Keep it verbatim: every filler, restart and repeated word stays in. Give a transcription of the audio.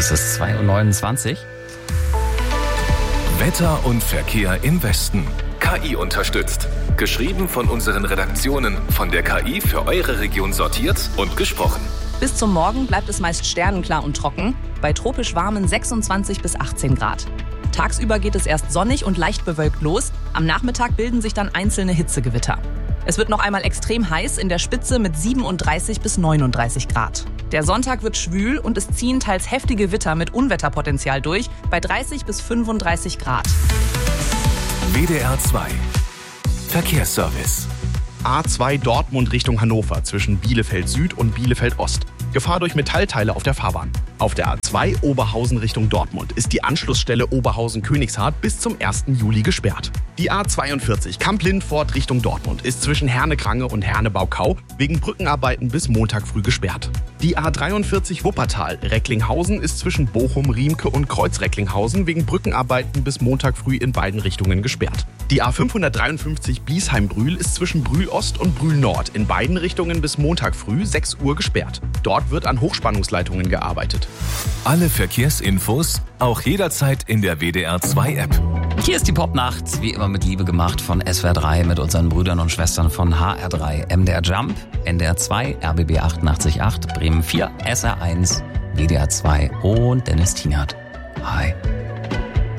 Es ist zwei Uhr neunundzwanzig. Wetter und Verkehr im Westen. K I unterstützt. Geschrieben von unseren Redaktionen, von der K I für eure Region sortiert und gesprochen. Bis zum Morgen bleibt es meist sternenklar und trocken, bei tropisch warmen sechsundzwanzig bis achtzehn Grad. Tagsüber geht es erst sonnig und leicht bewölkt los. Am Nachmittag bilden sich dann einzelne Hitzegewitter. Es wird noch einmal extrem heiß, in der Spitze mit siebenunddreißig bis neununddreißig Grad. Der Sonntag wird schwül und es ziehen teils heftige Gewitter mit Unwetterpotenzial durch, bei dreißig bis fünfunddreißig Grad. W D R zwei Verkehrsservice. A zwei Dortmund Richtung Hannover zwischen Bielefeld Süd und Bielefeld Ost. Gefahr durch Metallteile auf der Fahrbahn. Auf der A zwei Oberhausen Richtung Dortmund ist die Anschlussstelle Oberhausen-Königshardt bis zum ersten Juli gesperrt. Die A zweiundvierzig Kamp-Lindfort Richtung Dortmund ist zwischen Herne-Krange und Herne-Baukau wegen Brückenarbeiten bis Montag früh gesperrt. Die A dreiundvierzig Wuppertal Recklinghausen ist zwischen Bochum, Riemke und Kreuz-Recklinghausen wegen Brückenarbeiten bis Montag früh in beiden Richtungen gesperrt. Die A fünfhundertdreiundfünfzig Biesheim-Brühl ist zwischen Brühl Ost und Brühl Nord in beiden Richtungen bis Montag früh sechs Uhr gesperrt. Dort wird an Hochspannungsleitungen gearbeitet. Alle Verkehrsinfos auch jederzeit in der W D R zwei App. Hier ist die Popnacht, wie immer mit Liebe gemacht von S W R drei mit unseren Brüdern und Schwestern von H R drei, M D R Jump, N D R zwei, R B B achtundachtzig Komma acht, Bremen vier, S R eins, W D R zwei und Dennis Tienert. Hi.